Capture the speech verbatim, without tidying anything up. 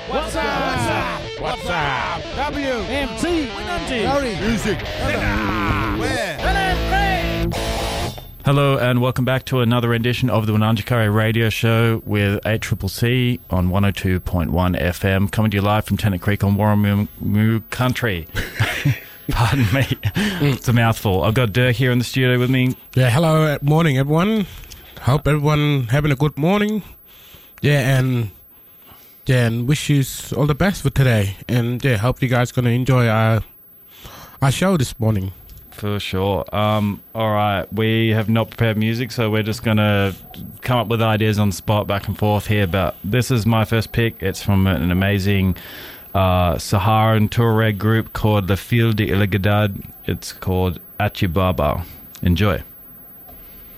What's up? What's up? What's up? W M C Harry. Music. Where? Hello and welcome back to another edition of the Wananjikare Radio Show with eight C C C on one oh two point one F M, coming to you live from Tennant Creek on Warramoo Country. Pardon me, it's a mouthful. I've got Dirk here in the studio with me. Yeah, hello, morning everyone. Hope everyone having a good morning. Yeah, and yeah, and wish you all the best for today. And yeah, hope you guys gonna enjoy our our show this morning. For sure. Um, all right, we have not prepared music, so we're just going to come up with ideas on the spot back and forth here. But this is my first pick. It's from an amazing uh, Saharan Tuareg group called La Fille de Iligadad. It's called Achibaba. Enjoy.